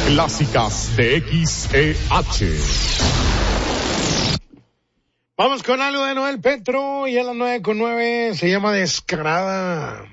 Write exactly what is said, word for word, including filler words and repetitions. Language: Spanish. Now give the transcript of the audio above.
Clásicas de X E H. Vamos con algo de Noel Petro y a las nueve con nueve se llama Descarada.